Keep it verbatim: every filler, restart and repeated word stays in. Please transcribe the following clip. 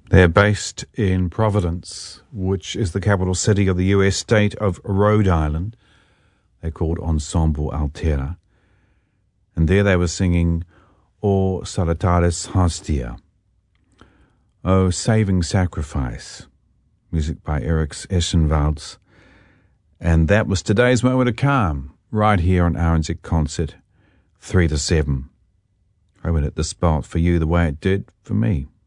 They're based in Providence, which is the capital city of the U S state of Rhode Island. They're called Ensemble Altera. And there they were singing O Salutaris Hostia, O Saving Sacrifice, music by Eric Eschenwalds. And that was today's Moment of Calm, right here on R N Z Concert, three to seven. I went at the spot for you the way it did for me.